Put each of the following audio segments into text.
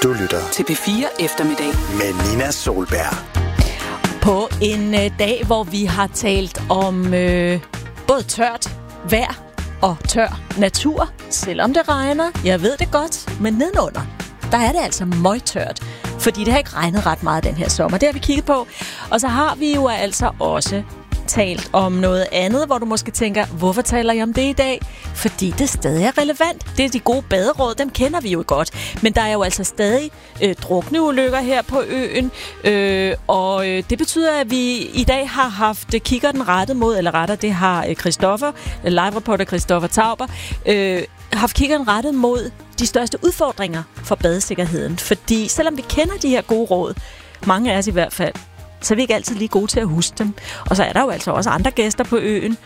Du lytter til P4 Eftermiddag med Nina Solberg. På en dag, hvor vi har talt om både tørt vejr og tør natur, selvom det regner. Jeg ved det godt, men nedenunder, der er det altså møgtørt. Fordi det har ikke regnet ret meget den her sommer. Det har vi kigget på. Og så har vi jo altså også talt om noget andet, hvor du måske tænker, hvorfor taler jeg om det i dag? Fordi det stadig er relevant. Det er de gode baderåd, dem kender vi jo godt. Men der er jo altså stadig drukneulykker her på øen, og det betyder, at vi i dag har haft kikkerten rettet mod, eller retter, det har Christoffer, live-reporter Christoffer Tauber, haft kikkerten rettet mod de største udfordringer for badesikkerheden. Fordi selvom vi kender de her gode råd, mange af os i hvert fald, så er vi ikke altid lige gode til at huske dem. Og så er der jo altså også andre gæster på øen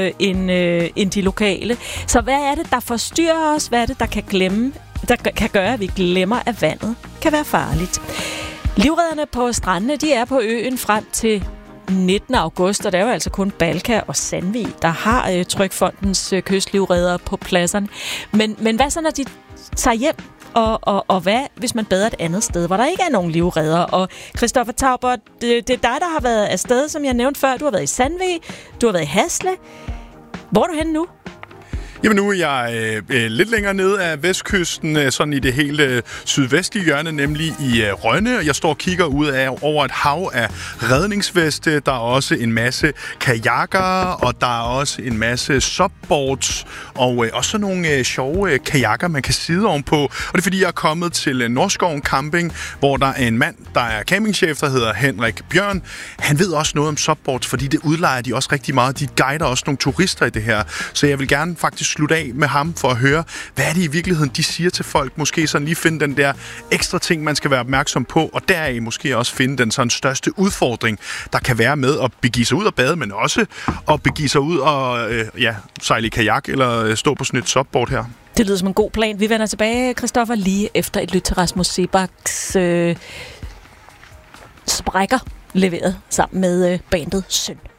end de lokale. Så hvad er det, der forstyrrer os? Hvad er det, der kan gøre, at vi glemmer, at vandet kan være farligt? Livredderne på strandene, de er på øen frem til 19. august, og det er jo altså kun Balka og Sandvig, der har Trygfondens kystlivreddere på pladserne. Men hvad så, når de tager hjem? Og hvad, hvis man bader et andet sted, hvor der ikke er nogen livredder? Og Christoffer Tauber, det er dig, der har været afsted, som jeg nævnte før. Du har været i Sandvig, du har været i Hasle. Hvor er du henne nu? Jamen nu er jeg lidt længere nede af vestkysten, sådan i det hele sydvestlige hjørne, nemlig i Rønne. Jeg står og kigger ud over et hav af redningsveste. Der er også en masse kajakker, og der er også en masse subboards, og også nogle sjove kajakker, man kan sidde ovenpå. Og det er fordi, jeg er kommet til Nordskoven Camping, hvor der er en mand, der er campingchef, der hedder Henrik Bjørn. Han ved også noget om subboards, fordi det udlejer de også rigtig meget. De guider også nogle turister i det her. Så jeg vil gerne faktisk slutte af med ham for at høre, hvad er det i virkeligheden, de siger til folk. Måske sådan lige finde den der ekstra ting, man skal være opmærksom på, og deraf måske også finde den sådan største udfordring, der kan være med at begive sig ud og bade, men også at begive sig ud og sejle i kajak eller stå på sådan et subboard her. Det lyder som en god plan. Vi vender tilbage, Christoffer, lige efter et lyt til Rasmus Sebaks sprækker leveret sammen med bandet Synd.